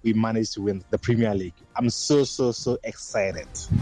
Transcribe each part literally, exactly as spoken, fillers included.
we managed to win the Premier League. I'm so, so, so excited.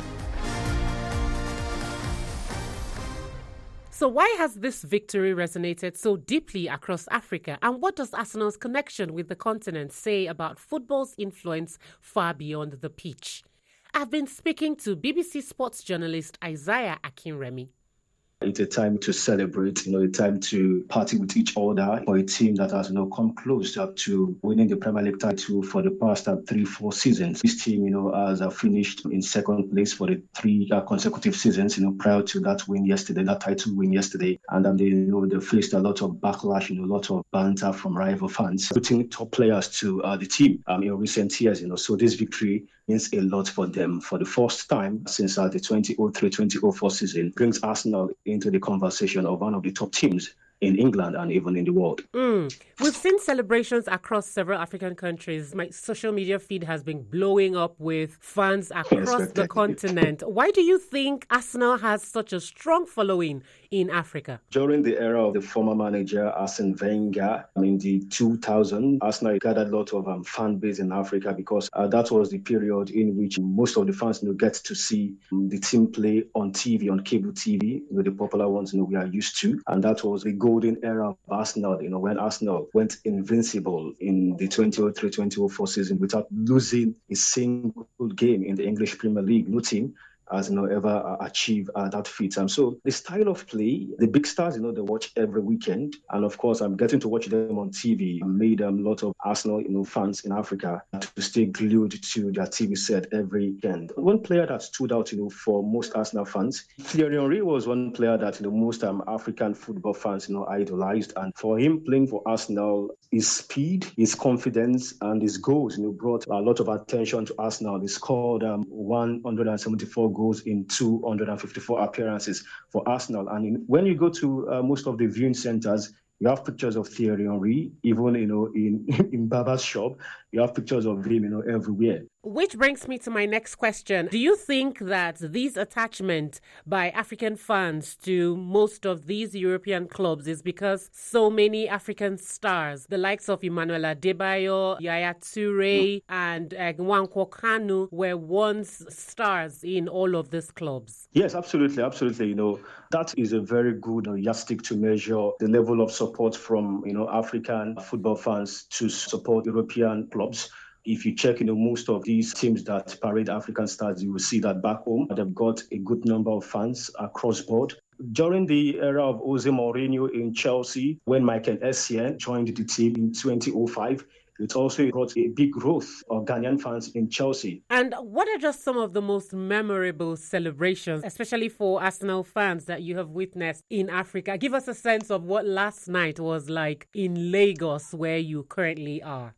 So why has this victory resonated so deeply across Africa? And what does Arsenal's connection with the continent say about football's influence far beyond the pitch? I've been speaking to B B C sports journalist Isaiah Akinremi. It's a time to celebrate, you know, a time to party with each other for a team that has, you know, come close up to winning the Premier League title for the past uh, three, four seasons. This team, you know, has uh, finished in second place for the three uh, consecutive seasons, you know, prior to that win yesterday, that title win yesterday. And then they, you know, they faced a lot of backlash, you know, a lot of banter from rival fans, putting top players to uh, the team um, in recent years, you know. So this victory means a lot for them. For the first time since uh, the twenty oh three twenty oh four season, brings Arsenal into the conversation of one of the top teams in England and even in the world. Mm. We've seen celebrations across several African countries. My social media feed has been blowing up with fans across the continent. Why do you think Arsenal has such a strong following in Africa? During the era of the former manager Arsene Wenger, in the two thousands, Arsenal gathered a lot of um, fan base in Africa because uh, that was the period in which most of the fans, you know, get to see um, the team play on T V, on cable T V, you know, the popular ones, you know, we are used to. And that was the golden era of Arsenal, you know, when Arsenal went invincible in the twenty oh three twenty oh four season without losing a single game in the English Premier League. No team has, you know, ever uh, achieved uh, that feat. And so the style of play, the big stars, you know, they watch every weekend. And of course, I'm getting to watch them on T V. I made um, a lot of Arsenal, you know, fans in Africa to stay glued to their T V set every weekend. One player that stood out, you know, for most Arsenal fans, Thierry Henry was one player that, you know, most um, African football fans, you know, idolized. And for him playing for Arsenal, his speed, his confidence, and his goals, you know, brought a lot of attention to Arsenal. He scored um, one hundred seventy-four goals in two hundred fifty-four appearances for Arsenal. And in, when you go to uh, most of the viewing centers, you have pictures of Thierry Henry, even, you know, in, in Baba's shop, you have pictures of him, you know, everywhere. Which brings me to my next question. Do you think that this attachment by African fans to most of these European clubs is because so many African stars, the likes of Emmanuel Adebayo, Yaya Toure, and uh, Nwankwo Kanu, were once stars in all of these clubs? Yes, absolutely, absolutely. You know, that is a very good uh, yardstick to measure the level of support from, you know, African football fans to support European clubs. If you check, you know, most of these teams that parade African stars, you will see that back home, they've got a good number of fans across board. During the era of Jose Mourinho in Chelsea, when Michael Essien joined the team in twenty oh five, it also brought a big growth of Ghanaian fans in Chelsea. And what are just some of the most memorable celebrations, especially for Arsenal fans, that you have witnessed in Africa? Give us a sense of what last night was like in Lagos, where you currently are.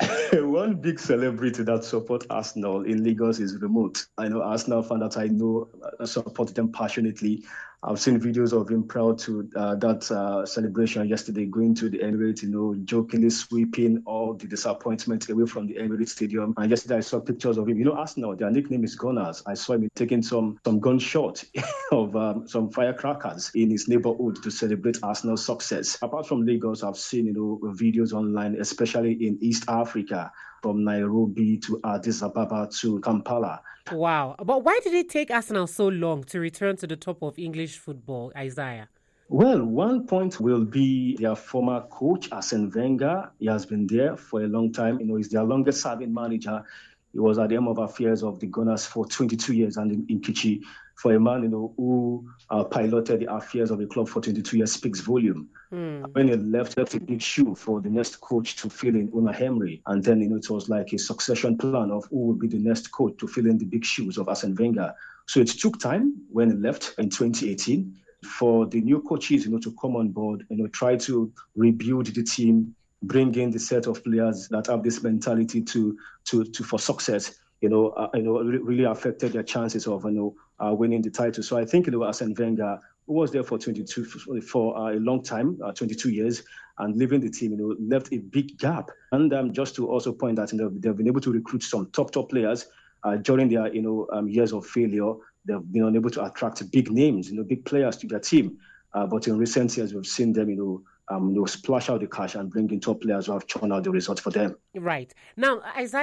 One big celebrity that supports Arsenal in Lagos is Remote. I know Arsenal fan that I know support them passionately. I've seen videos of him proud to uh, that uh, celebration yesterday, going to the Emirates, you know, jokingly sweeping all the disappointment away from the Emirates Stadium. And yesterday I saw pictures of him. You know, Arsenal, their nickname is Gunners. I saw him taking some some gunshot of um, some firecrackers in his neighborhood to celebrate Arsenal's success. Apart from Lagos, I've seen, you know, videos online, especially in East Africa, from Nairobi to Addis Ababa to Kampala. Wow. But why did it take Arsenal so long to return to the top of English football, Isaiah? Well, one point will be their former coach, Arsene Wenger. He has been there for a long time. You know, he's their longest-serving manager. He was at the helm of affairs of the Gunners for twenty-two years, and in, in Kichi, for a man, you know, who uh, piloted the affairs of the club for twenty-two years, speaks volume. Mm. When he left, left a big shoe for the next coach to fill in, Unai Emery. And then, you know, it was like a succession plan of who would be the next coach to fill in the big shoes of Arsene Wenger. So it took time when he left in twenty eighteen for the new coaches, you know, to come on board, you know, try to rebuild the team, bring in the set of players that have this mentality to to to for success. You know, uh, you know, really affected their chances of, you know, uh, winning the title. So I think, you know, Arsene Wenger, who was there for twenty-two for uh, a long time, uh, twenty-two years, and leaving the team, you know, left a big gap. And um, just to also point that, you know, they've been able to recruit some top top players uh, during their, you know, um, years of failure. They've been unable to attract big names, you know, big players to their team. Uh, but in recent years, we've seen them, you know, um, you know, splash out the cash and bring in top players who have churned out the results for them. Right. Now, Isaiah,